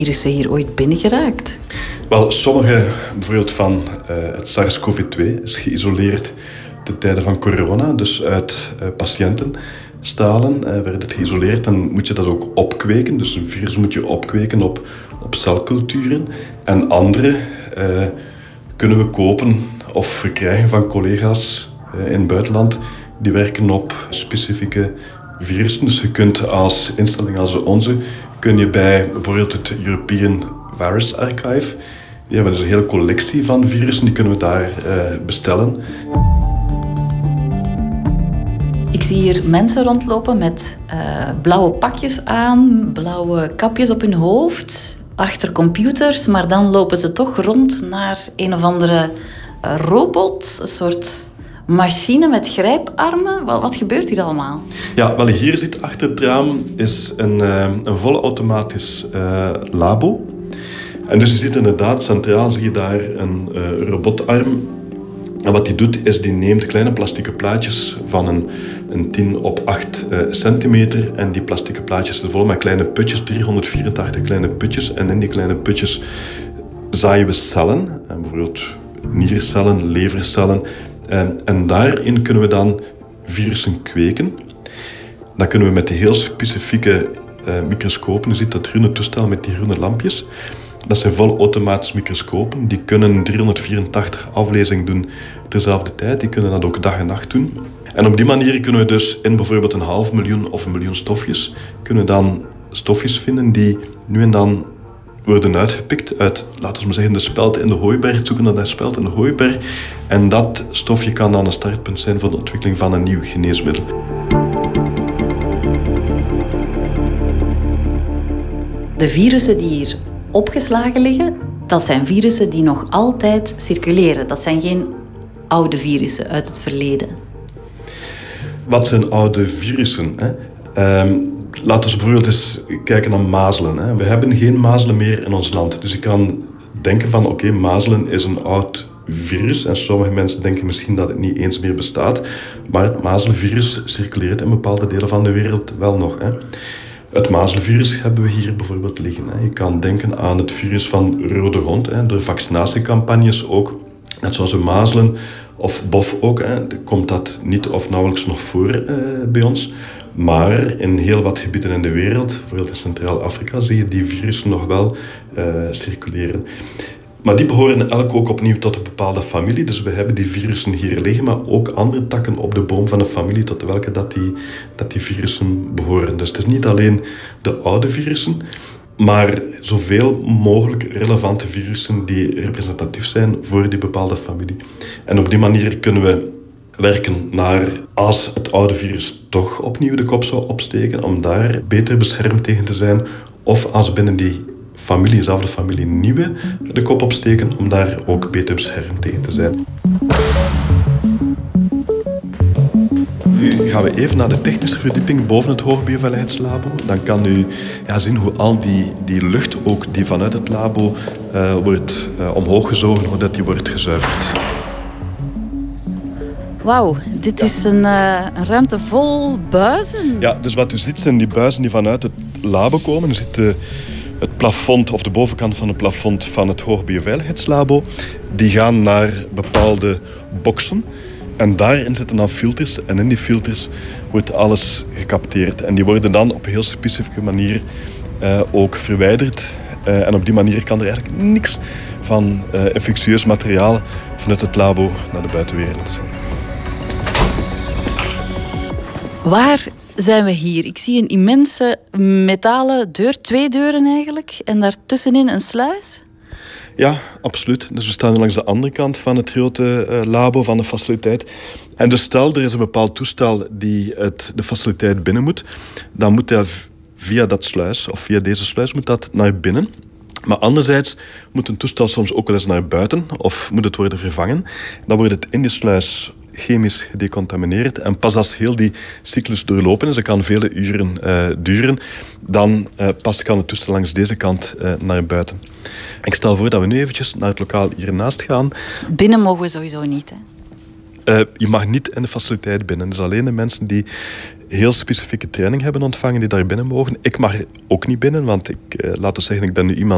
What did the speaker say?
virussen hier ooit binnengeraakt? Wel, sommige, bijvoorbeeld van het SARS-CoV-2, is geïsoleerd ten tijde van corona, dus uit patiëntenstalen werd het geïsoleerd. Dan moet je dat ook opkweken, dus een virus moet je opkweken op celculturen. En andere kunnen we kopen of verkrijgen van collega's in het buitenland die werken op specifieke virussen. Dus je kunt als instelling als onze, kun je bij bijvoorbeeld het European Virus Archive, die hebben dus een hele collectie van virussen, die kunnen we daar bestellen. Ik zie hier mensen rondlopen met blauwe pakjes aan, blauwe kapjes op hun hoofd, achter computers, maar dan lopen ze toch rond naar een of andere robot, een soort machine met grijparmen. Wat gebeurt hier allemaal? Ja, wel hier zit achter het raam is een volautomatisch labo. En dus je ziet inderdaad, centraal zie je daar een robotarm. En wat die doet, is die neemt kleine plastieke plaatjes van een 10 op 8 centimeter. En die plastieke plaatjes zijn vol met kleine putjes, 384 kleine putjes. En in die kleine putjes zaaien we cellen, bijvoorbeeld niercellen, levercellen. En daarin kunnen we dan virussen kweken. Dat kunnen we met die heel specifieke microscopen. Je ziet dat groene toestel met die groene lampjes. Dat zijn volautomatische microscopen. Die kunnen 384 aflezingen doen terzelfde tijd. Die kunnen dat ook dag en nacht doen. En op die manier kunnen we dus in bijvoorbeeld 500.000 of 1 miljoen stofjes, kunnen we dan stofjes vinden die nu en dan worden uitgepikt uit, laten we maar zeggen, de speld in de hooiberg. Zoeken naar dat speld in de hooiberg. En dat stofje kan dan een startpunt zijn voor de ontwikkeling van een nieuw geneesmiddel. De virussen die hier opgeslagen liggen, dat zijn virussen die nog altijd circuleren. Dat zijn geen oude virussen uit het verleden. Wat zijn oude virussen? Laten we bijvoorbeeld eens kijken naar mazelen. We hebben geen mazelen meer in ons land. Dus je kan denken van, oké, mazelen is een oud virus. En sommige mensen denken misschien dat het niet eens meer bestaat. Maar het mazelenvirus circuleert in bepaalde delen van de wereld wel nog. Het mazelenvirus hebben we hier bijvoorbeeld liggen. Je kan denken aan het virus van rode hond. Door vaccinatiecampagnes ook. Net zoals we mazelen of bof ook. Komt dat niet of nauwelijks nog voor bij ons. Maar in heel wat gebieden in de wereld, bijvoorbeeld in Centraal-Afrika, zie je die virussen nog wel circuleren. Maar die behoren elk ook opnieuw tot een bepaalde familie. Dus we hebben die virussen hier liggen, maar ook andere takken op de boom van de familie tot welke dat die virussen behoren. Dus het is niet alleen de oude virussen, maar zoveel mogelijk relevante virussen die representatief zijn voor die bepaalde familie. En op die manier kunnen we werken naar, als het oude virus toch opnieuw de kop zou opsteken, om daar beter beschermd tegen te zijn. Of als binnen die familie, dezelfde familie, nieuwe de kop opsteken, om daar ook beter beschermd tegen te zijn. Nu gaan we even naar de technische verdieping boven het Hoogbioveiligheidslabo. Dan kan u zien hoe al die lucht, ook die vanuit het labo wordt omhoog gezogen, hoe dat die wordt gezuiverd. Wauw, dit is een ruimte vol buizen. Ja, dus wat u ziet zijn die buizen die vanuit het labo komen. U ziet het plafond of de bovenkant van het plafond van het Hoogbioveiligheidslabo. Die gaan naar bepaalde boxen. En daarin zitten dan filters. En in die filters wordt alles gecapteerd. En die worden dan op een heel specifieke manier ook verwijderd. En op die manier kan er eigenlijk niks van infectieus materiaal vanuit het labo naar de buitenwereld. Waar zijn we hier? Ik zie een immense metalen deur, 2 deuren eigenlijk, en daartussenin een sluis. Ja, absoluut. Dus we staan langs de andere kant van het grote labo, van de faciliteit. En dus stel, er is een bepaald toestel die de faciliteit binnen moet. Dan moet hij via dat sluis, of via deze sluis, moet dat naar binnen. Maar anderzijds moet een toestel soms ook wel eens naar buiten, of moet het worden vervangen. Dan wordt het in die sluis chemisch gedecontamineerd. En pas als heel die cyclus doorlopen is, dat kan vele uren duren, dan pas kan het toestel langs deze kant naar buiten. Ik stel voor dat we nu eventjes naar het lokaal hiernaast gaan. Binnen mogen we sowieso niet, hè? Je mag niet in de faciliteit binnen. Dus alleen de mensen die heel specifieke training hebben ontvangen, die daar binnen mogen. Ik mag ook niet binnen, want laten we zeggen, ik ben nu iemand